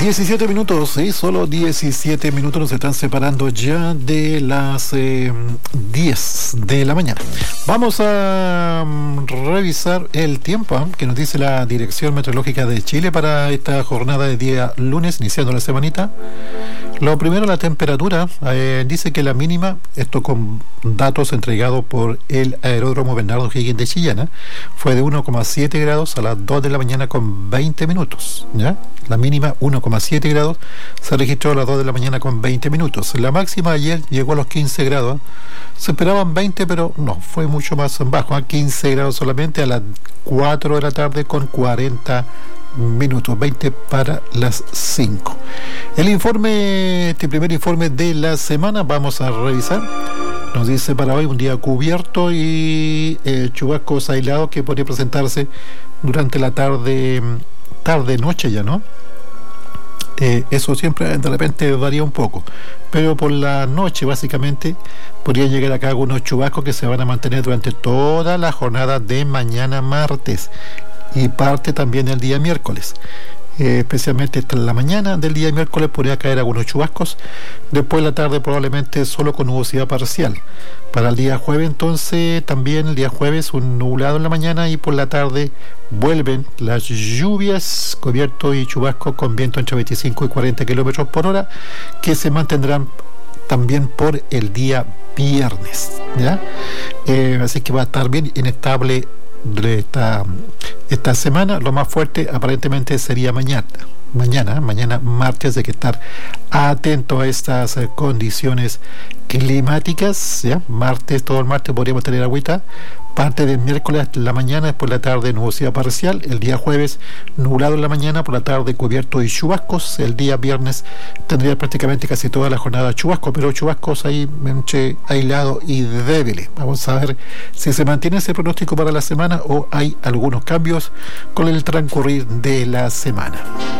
17 minutos, sí, solo 17 minutos nos están separando ya de las 10 de la mañana. Vamos a revisar el tiempo que nos dice la Dirección Meteorológica de Chile para esta jornada de día lunes, iniciando la semanita. Lo primero, la temperatura, dice que la mínima, esto con datos entregados por el Aeródromo Bernardo Higgins de Chillán, fue de 1,7 grados a las 2 de la mañana con 20 minutos, ¿ya? La mínima 1,7 grados se registró a las 2 de la mañana con 20 minutos. La máxima ayer llegó a los 15 grados. Se esperaban 20, pero no, fue mucho más bajo, a 15 grados solamente a las 4 de la tarde con 40 minutos, 20 para las 5. El informe, este primer informe de la semana, vamos a revisar. Nos dice para hoy un día cubierto y chubascos aislados que podría presentarse durante la tarde-noche ya, ¿no? Eso siempre de repente varía un poco, pero por la noche básicamente podrían llegar acá algunos chubascos que se van a mantener durante toda la jornada de mañana martes y parte también del día miércoles. Especialmente hasta la mañana del día miércoles podría caer algunos chubascos, después de la tarde probablemente solo con nubosidad parcial. Para el día jueves entonces también el día jueves un nublado en la mañana y por la tarde vuelven las lluvias, cubierto y chubascos con viento entre 25 y 40 kilómetros por hora que se mantendrán también por el día viernes, ¿ya? Así que va a estar bien inestable de esta semana. Lo más fuerte aparentemente sería mañana martes. Hay que estar atento a estas condiciones climáticas, ¿ya? Todo el martes podríamos tener agüita, parte del miércoles la mañana, después la tarde nubosidad parcial, el día jueves nublado en la mañana, por la tarde cubierto y chubascos, el día viernes tendría prácticamente casi toda la jornada chubascos, pero chubascos ahí entre aislados y débiles. Vamos a ver si se mantiene ese pronóstico para la semana o hay algunos cambios con el transcurrir de la semana.